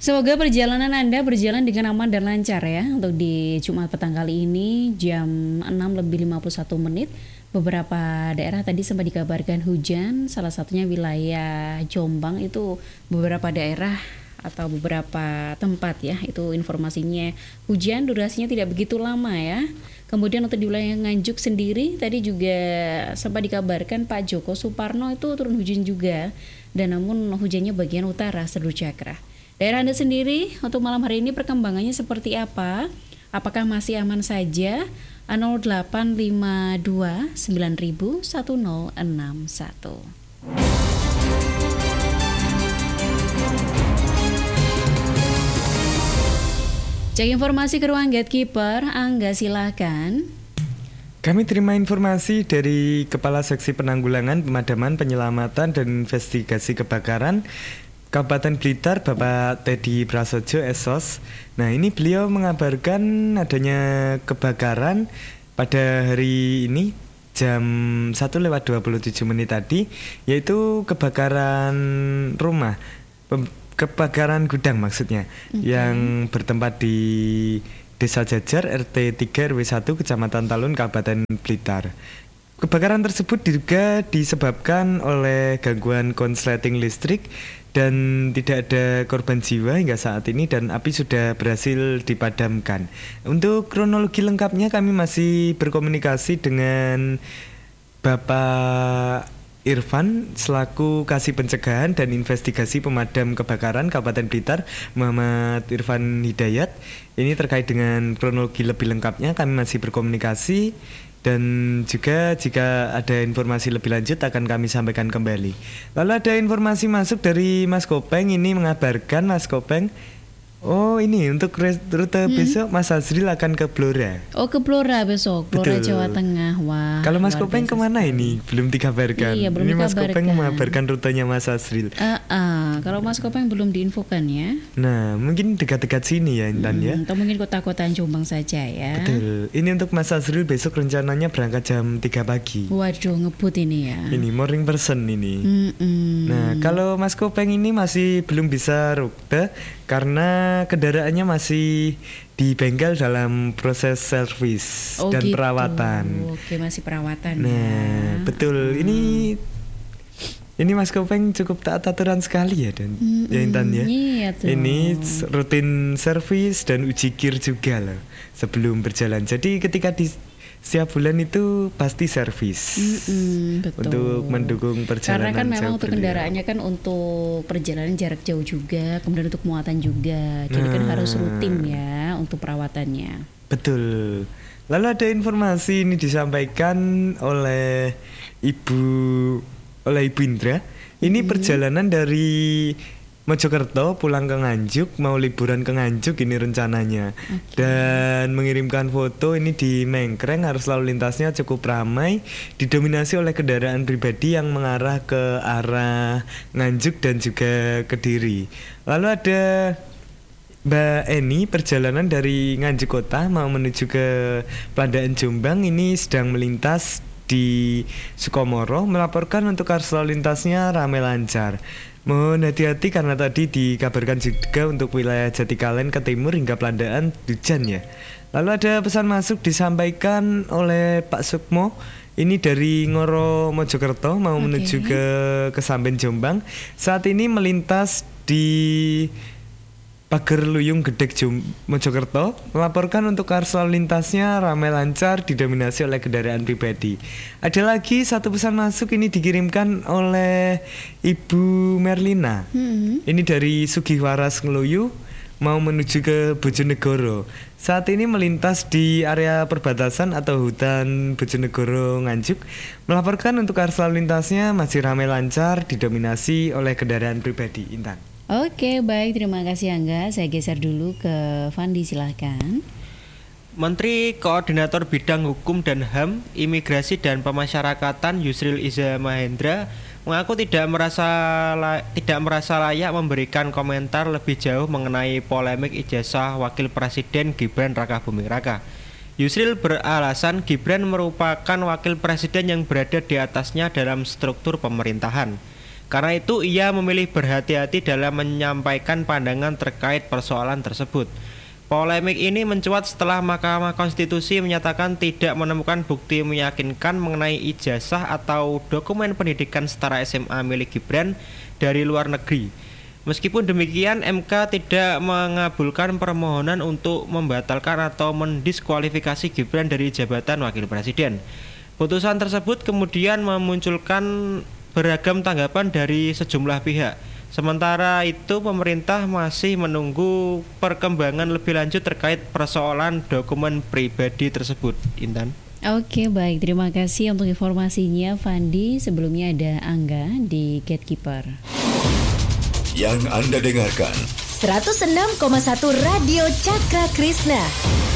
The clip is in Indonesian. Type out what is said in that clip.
Semoga perjalanan Anda berjalan dengan aman dan lancar ya. Untuk di Jumat petang kali ini jam 6:51. Beberapa daerah tadi sempat dikabarkan hujan, salah satunya wilayah Jombang itu beberapa daerah atau beberapa tempat ya, itu informasinya hujan, durasinya tidak begitu lama ya. Kemudian untuk di wilayah Nganjuk sendiri tadi juga sempat dikabarkan Pak Joko Suparno itu turun hujan juga, dan namun hujannya bagian utara Sedur Cakra. Daerah Anda sendiri untuk malam hari ini perkembangannya seperti apa? Apakah masih aman saja? 0852 9000 1061. Cek informasi ke ruang Gatekeeper, Angga silakan. Kami terima informasi dari Kepala Seksi Penanggulangan, Pemadaman, Penyelamatan, dan Investigasi Kebakaran Kabupaten Blitar, Bapak Teddy Prasojo, SOS. Nah, ini beliau mengabarkan adanya kebakaran pada hari ini jam 1:27 tadi, yaitu kebakaran rumah, kebakaran gudang maksudnya, yang bertempat di Desa Jajar, RT 3 RW 1, Kecamatan Talun, Kabupaten Blitar. Kebakaran tersebut juga disebabkan oleh gangguan konsleting listrik dan tidak ada korban jiwa hingga saat ini, dan api sudah berhasil dipadamkan. Untuk kronologi lengkapnya kami masih berkomunikasi dengan Bapak Irfan selaku Kasih Pencegahan dan Investigasi Pemadam Kebakaran Kabupaten Blitar, Muhammad Irfan Hidayat. Ini terkait dengan kronologi lebih lengkapnya kami masih berkomunikasi, dan juga jika ada informasi lebih lanjut akan kami sampaikan kembali. Lalu ada informasi masuk dari Mas Kopeng, ini mengabarkan Mas Kopeng, ini untuk rute besok Mas Azril akan ke Blora. Oh, ke Blora besok, Blora Betul. Jawa Tengah. Wah. Kalau Mas Kopeng kemana ini? Belum dikabarkan. Iya, belum ini Mas dikabarkan. Kopeng mengabarkan rutenya Mas Azril. Kalau Mas Kopeng belum diinfokan ya. Nah, mungkin dekat-dekat sini ya Intan ya. Atau mungkin kota-kota Jombang saja ya. Betul. Ini untuk Mas Azril besok rencananya berangkat jam 3 pagi. Waduh, ngebut ini ya. Ini morning person ini. Nah, kalau Mas Kopeng ini masih belum bisa rute karena kendaraannya masih di bengkel dalam proses servis dan gitu. perawatan. Oke, masih perawatan. Nah, ya. betul. Ini Mas Kopeng cukup taat aturan sekali ya, dan ya Intan ya. Iya tuh. Ini rutin servis dan uji kir juga loh sebelum berjalan. Jadi ketika di setiap bulan itu pasti servis Betul. untuk mendukung perjalanan. Karena kan memang jauh untuk beliau. kendaraannya kan untuk perjalanan jarak jauh juga, kemudian untuk muatan juga. Jadi kan harus rutin ya untuk perawatannya. Betul. Lalu ada informasi ini disampaikan oleh Ibu Indra. Ini perjalanan dari Mojokerto pulang ke Nganjuk, mau liburan ke Nganjuk ini rencananya. Dan mengirimkan foto ini di Mengkreng, arus lalu lintasnya cukup ramai, didominasi oleh kendaraan pribadi yang mengarah ke arah Nganjuk dan juga Kediri. Lalu ada Mbak Eni, perjalanan dari Nganjuk Kota mau menuju ke Pandaan Jombang, ini sedang melintas di Sukomoro, melaporkan untuk arus lalu lintasnya ramai lancar. Mohon hati-hati karena tadi dikabarkan juga untuk wilayah Jatikalen ke timur hingga Pandaan hujan ya. Lalu ada pesan masuk disampaikan oleh Pak Sukmo, ini dari Ngoro Mojokerto mau menuju ke Kesamben Jombang. Saat ini melintas di Pager Luyung Gedek Mojokerto, melaporkan untuk arus lalu lintasnya ramai lancar, didominasi oleh kendaraan pribadi. Ada lagi satu pesan masuk, ini dikirimkan oleh Ibu Merlina. Ini dari Sugihwaras Ngeluyu mau menuju ke Bojonegoro. Saat ini melintas di area perbatasan atau hutan Bojonegoro Nganjuk, melaporkan untuk arus lalu lintasnya masih ramai lancar, didominasi oleh kendaraan pribadi. Intan. Oke, baik, terima kasih Angga. Saya geser dulu ke Fandi, silahkan. Menteri Koordinator Bidang Hukum dan HAM, Imigrasi dan Pemasyarakatan Yusril Iza Mahendra mengaku tidak merasa layak memberikan komentar lebih jauh mengenai polemik ijazah Wakil Presiden Gibran Rakabuming Raka. Yusril beralasan Gibran merupakan wakil presiden yang berada di atasnya dalam struktur pemerintahan. Karena itu ia memilih berhati-hati dalam menyampaikan pandangan terkait persoalan tersebut. Polemik ini mencuat setelah Mahkamah Konstitusi menyatakan tidak menemukan bukti meyakinkan mengenai ijazah atau dokumen pendidikan setara SMA milik Gibran dari luar negeri. Meskipun demikian, MK tidak mengabulkan permohonan untuk membatalkan atau mendiskualifikasi Gibran dari jabatan Wakil Presiden. Putusan tersebut kemudian memunculkan beragam tanggapan dari sejumlah pihak. Sementara itu pemerintah masih menunggu perkembangan lebih lanjut terkait persoalan dokumen pribadi tersebut. Intan. Oke, baik. Terima kasih untuk informasinya, Fandi. Sebelumnya ada Angga di Gatekeeper. Yang Anda dengarkan 106,1 Radio Cakra Krishna.